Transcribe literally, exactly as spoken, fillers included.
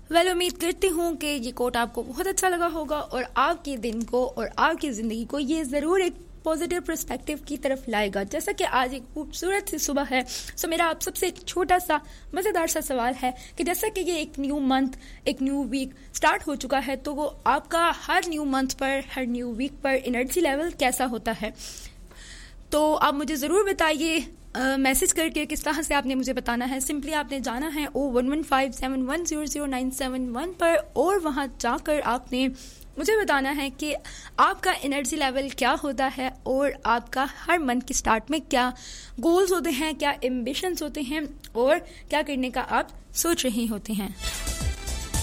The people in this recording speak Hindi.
वेल well, उम्मीद करती हूँ कि ये कोट आपको बहुत अच्छा लगा होगा और आपके दिन को और आपकी ज़िंदगी को ये ज़रूर एक पॉजिटिव पर्सपेक्टिव की तरफ लाएगा। जैसा कि आज एक खूबसूरत सी सुबह है, सो मेरा आप सबसे एक छोटा सा मज़ेदार सा सवाल है कि जैसा कि ये एक न्यू मंथ, एक न्यू वीक स्टार्ट हो चुका है, तो वो आपका हर न्यू मंथ पर, हर न्यू वीक पर एनर्जी लेवल कैसा होता है। तो आप मुझे ज़रूर बताइए मैसेज uh, करके किस तरह से आपने मुझे बताना है। सिंपली आपने जाना है ओ one one five seven one zero zero nine seven one पर और वहाँ जाकर आपने मुझे बताना है कि आपका एनर्जी लेवल क्या होता है और आपका हर मंथ के स्टार्ट में क्या गोल्स होते हैं, क्या एम्बिशंस होते हैं और क्या करने का आप सोच रहे होते हैं।